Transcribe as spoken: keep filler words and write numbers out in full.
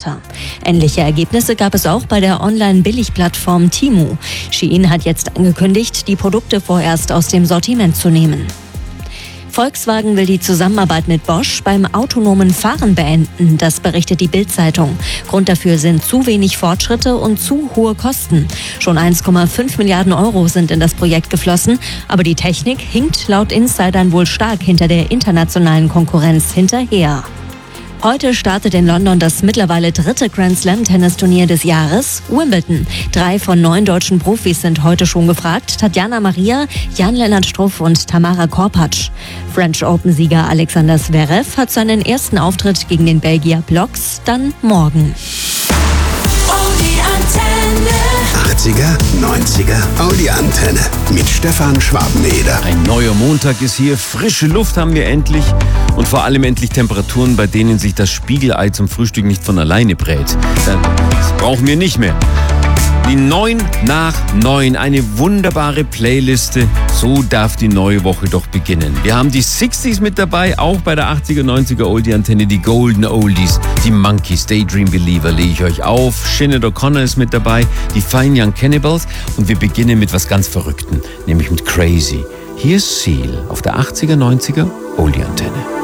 Starter. Ähnliche Ergebnisse gab es auch bei der Online-Billigplattform Temu. Shein hat jetzt angekündigt, die Produkte vorerst aus dem Sortiment zu nehmen. Volkswagen will die Zusammenarbeit mit Bosch beim autonomen Fahren beenden, das berichtet die Bild-Zeitung. Grund dafür sind zu wenig Fortschritte und zu hohe Kosten. Schon eins Komma fünf Milliarden Euro sind in das Projekt geflossen, aber die Technik hinkt laut Insidern wohl stark hinter der internationalen Konkurrenz hinterher. Heute startet in London das mittlerweile dritte Grand-Slam-Tennisturnier des Jahres, Wimbledon. Drei von neun deutschen Profis sind heute schon gefragt. Tatjana Maria, Jan-Lennart Struff und Tamara Korpatsch. French Open-Sieger Alexander Zverev hat seinen ersten Auftritt gegen den Belgier Blocks dann morgen. achtziger, neunziger, Audi-Antenne mit Stefan Schwarzenegger. Ein neuer Montag ist hier, frische Luft haben wir endlich und vor allem endlich Temperaturen, bei denen sich das Spiegelei zum Frühstück nicht von alleine brät. Das brauchen wir nicht mehr. Die neun nach neun, eine wunderbare Playliste. So darf die neue Woche doch beginnen. Wir haben die sechziger mit dabei, auch bei der achtziger, neunziger Oldie-Antenne, die Golden Oldies, die Monkeys, Daydream Believer lege ich euch auf. Sinead O'Connor ist mit dabei, die Fine Young Cannibals und wir beginnen mit was ganz Verrücktem, nämlich mit Crazy. Hier ist Seal auf der achtziger, neunziger Oldie-Antenne.